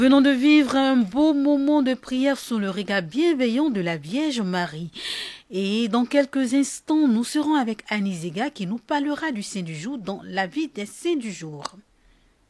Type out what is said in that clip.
Venons de vivre un beau moment de prière sous le regard bienveillant de la Vierge Marie. Et dans quelques instants, nous serons avec Annie Zega qui nous parlera du Saint du jour dans la vie des Saints du jour.